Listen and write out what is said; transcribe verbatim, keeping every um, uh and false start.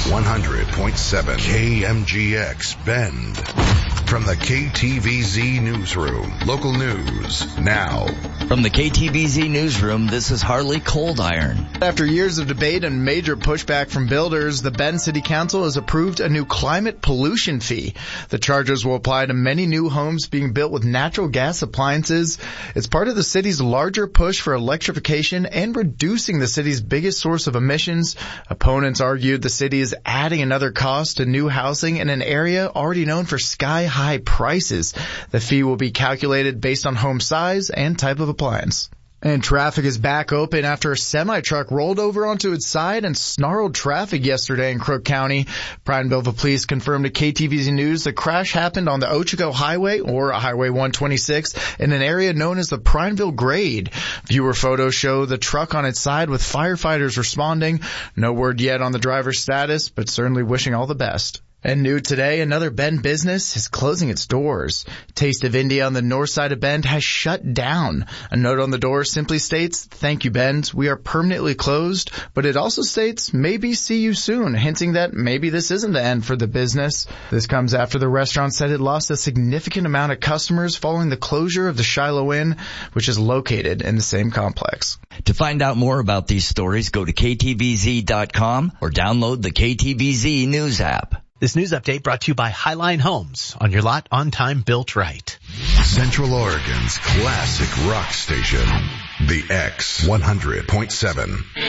one hundred point seven K M G X Bend. From the K T V Z Newsroom, local news now. From the K T V Z Newsroom, this is Harley Coldiron. After years of debate and major pushback from builders, the Bend City Council has approved a new climate pollution fee. The charges will apply to many new homes being built with natural gas appliances. It's part of the city's larger push for electrification and reducing the city's biggest source of emissions. Opponents argued the city is adding another cost to new housing in an area already known for sky-high prices. The fee will be calculated based on home size and type of appliance. And traffic is back open after a semi-truck rolled over onto its side and snarled traffic yesterday in Crook County. Prineville Police confirmed to K T V Z News the crash happened on the Ochoco Highway, or Highway one twenty-six, in an area known as the Prineville Grade. Viewer photos show the truck on its side with firefighters responding. No word yet on the driver's status, but certainly wishing all the best. And new today, another Bend business is closing its doors. Taste of India on the north side of Bend has shut down. A note on the door simply states, "Thank you, Bend. We are permanently closed." But it also states, "Maybe see you soon," hinting that maybe this isn't the end for the business. This comes after the restaurant said it lost a significant amount of customers following the closure of the Shiloh Inn, which is located in the same complex. To find out more about these stories, go to K T V Z dot com or download the K T V Z News app. This news update brought to you by Highline Homes. On your lot, on time, built right. Central Oregon's classic rock station, The X one hundred point seven.